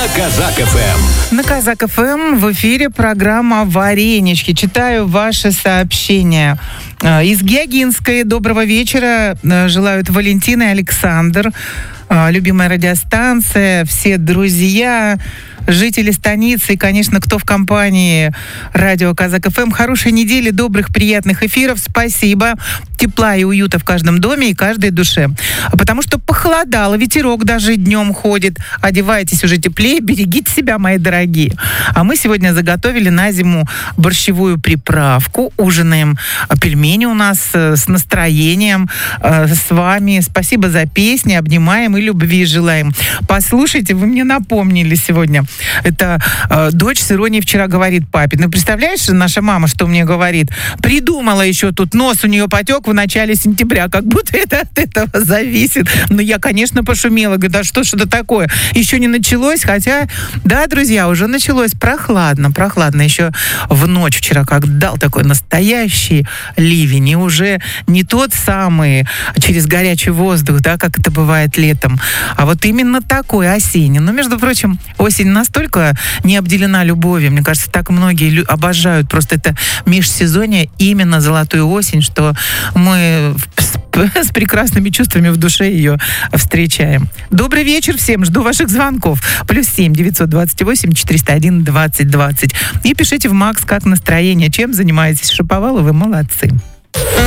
на Казак ФМ. На Казак ФМ в эфире программа «Варенички». Читаю ваши сообщения. Из Геогинской доброго вечера желают Валентина и Александр. Любимая радиостанция, все друзья, жители станицы и, конечно, кто в компании радио Казак ФМ. Хорошей недели, добрых, приятных эфиров. Спасибо. Тепла и уюта в каждом доме и каждой душе. Потому что похолодало, ветерок даже днем ходит. Одевайтесь уже теплее, берегите себя, мои дорогие. А мы сегодня заготовили на зиму борщевую приправку. Ужинаем пельмени у нас с настроением, с вами. Спасибо за песни, обнимаем и любви желаем. Послушайте, вы мне напомнили сегодня. Это дочь с иронией вчера говорит папе. Ну, представляешь, наша мама, что мне говорит? Придумала еще тут, нос у нее потек в начале сентября, как будто это от этого зависит. Но я, конечно, пошумела. Говорю, да что это такое? Еще не началось, хотя, да, друзья, уже началось прохладно. Еще в ночь вчера, как дал такой настоящий ливень, и уже не тот самый через горячий воздух, да, как это бывает летом, а вот именно такой осенний. Но, между прочим, осень настолько не обделена любовью. Мне кажется, так многие обожают просто это межсезонье, именно золотую осень, что мы с прекрасными чувствами в душе ее встречаем. Добрый вечер всем, жду ваших звонков. +7 928 401 20 20. И пишите в Макс, как настроение, чем занимаетесь. Шаповалы, вы молодцы.